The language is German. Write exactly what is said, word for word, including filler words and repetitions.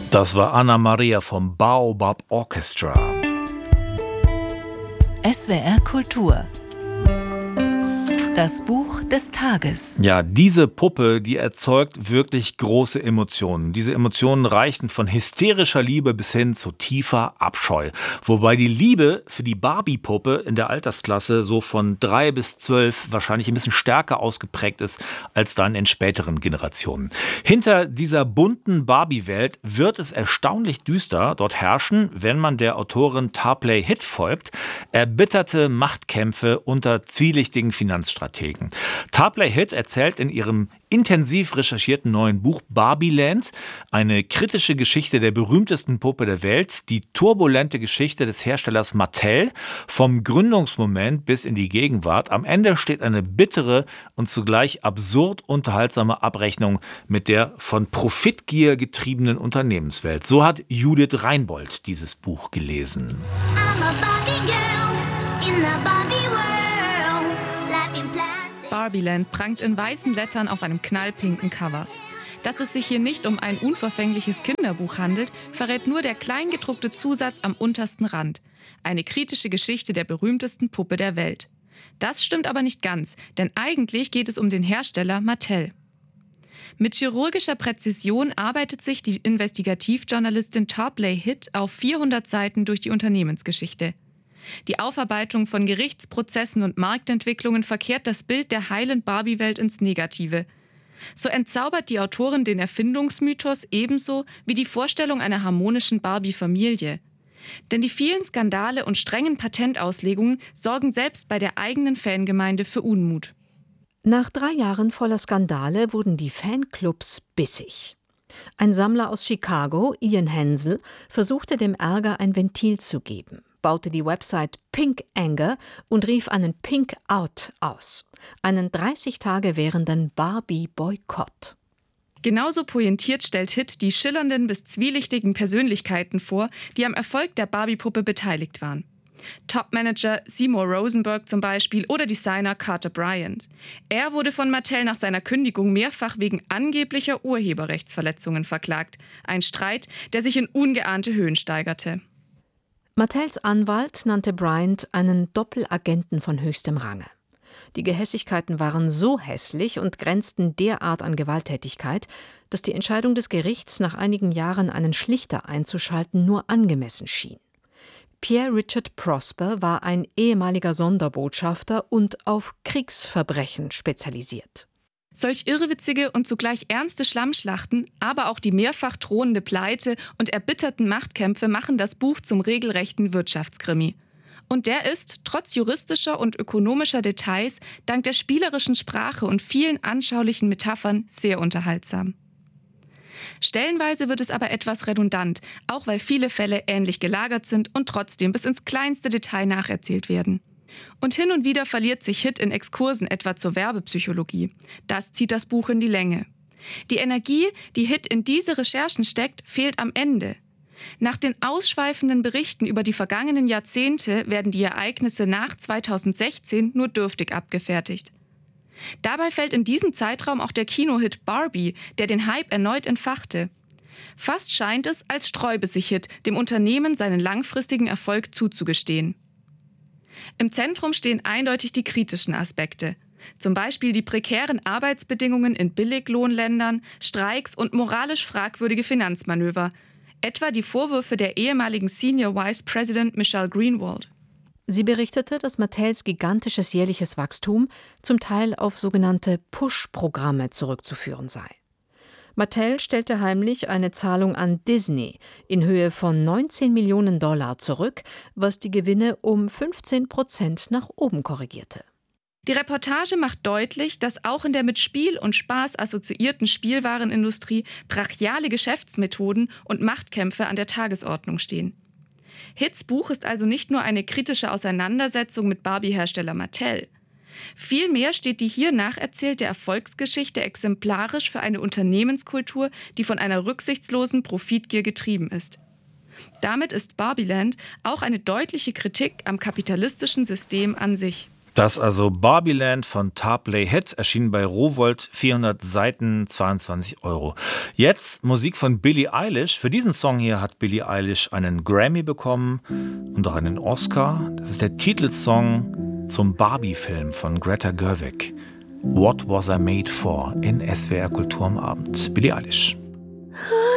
Das war Anna Maria vom Baobab Orchestra. S W R Kultur. Das Buch des Tages. Ja, diese Puppe, die erzeugt wirklich große Emotionen. Diese Emotionen reichen von hysterischer Liebe bis hin zu tiefer Abscheu. Wobei die Liebe für die Barbie-Puppe in der Altersklasse so von drei bis zwölf wahrscheinlich ein bisschen stärker ausgeprägt ist als dann in späteren Generationen. Hinter dieser bunten Barbie-Welt wird es erstaunlich düster. Dort herrschen, wenn man der Autorin Tarpley Hitt folgt, erbitterte Machtkämpfe unter zwielichtigen Finanzstrategien. Tarpley Hitt erzählt in ihrem intensiv recherchierten neuen Buch Barbieland eine kritische Geschichte der berühmtesten Puppe der Welt, die turbulente Geschichte des Herstellers Mattel, vom Gründungsmoment bis in die Gegenwart. Am Ende steht eine bittere und zugleich absurd unterhaltsame Abrechnung mit der von Profitgier getriebenen Unternehmenswelt. So hat Judith Reinbold dieses Buch gelesen. I'm a Barbie girl in the Barbie world. Barbieland prangt in weißen Lettern auf einem knallpinken Cover. Dass es sich hier nicht um ein unverfängliches Kinderbuch handelt, verrät nur der kleingedruckte Zusatz am untersten Rand. Eine kritische Geschichte der berühmtesten Puppe der Welt. Das stimmt aber nicht ganz, denn eigentlich geht es um den Hersteller Mattel. Mit chirurgischer Präzision arbeitet sich die Investigativjournalistin Tarpley Hitt auf vierhundert Seiten durch die Unternehmensgeschichte. Die Aufarbeitung von Gerichtsprozessen und Marktentwicklungen verkehrt das Bild der heilen Barbie-Welt ins Negative. So entzaubert die Autorin den Erfindungsmythos ebenso wie die Vorstellung einer harmonischen Barbie-Familie. Denn die vielen Skandale und strengen Patentauslegungen sorgen selbst bei der eigenen Fangemeinde für Unmut. Nach drei Jahren voller Skandale wurden die Fanclubs bissig. Ein Sammler aus Chicago, Ian Hensel, versuchte dem Ärger ein Ventil zu geben, baute die Website Pink Anger und rief einen Pink Out aus, einen dreißig Tage währenden Barbie-Boykott. Genauso pointiert stellt Hitt die schillernden bis zwielichtigen Persönlichkeiten vor, die am Erfolg der Barbie-Puppe beteiligt waren. Topmanager Seymour Rosenberg zum Beispiel oder Designer Carter Bryant. Er wurde von Mattel nach seiner Kündigung mehrfach wegen angeblicher Urheberrechtsverletzungen verklagt. Ein Streit, der sich in ungeahnte Höhen steigerte. Mattels Anwalt nannte Bryant einen Doppelagenten von höchstem Range. Die Gehässigkeiten waren so hässlich und grenzten derart an Gewalttätigkeit, dass die Entscheidung des Gerichts, nach einigen Jahren einen Schlichter einzuschalten, nur angemessen schien. Pierre Richard Prosper war ein ehemaliger Sonderbotschafter und auf Kriegsverbrechen spezialisiert. Solch irrwitzige und zugleich ernste Schlammschlachten, aber auch die mehrfach drohende Pleite und erbitterten Machtkämpfe machen das Buch zum regelrechten Wirtschaftskrimi. Und der ist, trotz juristischer und ökonomischer Details, dank der spielerischen Sprache und vielen anschaulichen Metaphern sehr unterhaltsam. Stellenweise wird es aber etwas redundant, auch weil viele Fälle ähnlich gelagert sind und trotzdem bis ins kleinste Detail nacherzählt werden. Und hin und wieder verliert sich Hitt in Exkursen etwa zur Werbepsychologie. Das zieht das Buch in die Länge. Die Energie, die Hitt in diese Recherchen steckt, fehlt am Ende. Nach den ausschweifenden Berichten über die vergangenen Jahrzehnte werden die Ereignisse nach zweitausendsechzehn nur dürftig abgefertigt. Dabei fällt in diesem Zeitraum auch der Kinohit Barbie, der den Hype erneut entfachte. Fast scheint es, als sträube sich Hitt, dem Unternehmen seinen langfristigen Erfolg zuzugestehen. Im Zentrum stehen eindeutig die kritischen Aspekte. Zum Beispiel die prekären Arbeitsbedingungen in Billiglohnländern, Streiks und moralisch fragwürdige Finanzmanöver. Etwa die Vorwürfe der ehemaligen Senior Vice President Michelle Greenwald. Sie berichtete, dass Mattels gigantisches jährliches Wachstum zum Teil auf sogenannte Push-Programme zurückzuführen sei. Mattel stellte heimlich eine Zahlung an Disney in Höhe von neunzehn Millionen Dollar zurück, was die Gewinne um fünfzehn Prozent nach oben korrigierte. Die Reportage macht deutlich, dass auch in der mit Spiel und Spaß assoziierten Spielwarenindustrie brachiale Geschäftsmethoden und Machtkämpfe an der Tagesordnung stehen. Hitts Buch ist also nicht nur eine kritische Auseinandersetzung mit Barbie-Hersteller Mattel. Vielmehr steht die hier nacherzählte Erfolgsgeschichte exemplarisch für eine Unternehmenskultur, die von einer rücksichtslosen Profitgier getrieben ist. Damit ist Barbieland auch eine deutliche Kritik am kapitalistischen System an sich. Das also Barbieland von Tarplay Head, erschienen bei Rowohlt, vierhundert Seiten, zweiundzwanzig Euro. Jetzt Musik von Billie Eilish. Für diesen Song hier hat Billie Eilish einen Grammy bekommen und auch einen Oscar. Das ist der Titelsong zum Barbie-Film von Greta Gerwig. What Was I Made For in S W R Kultur am Abend. Billie Eilish.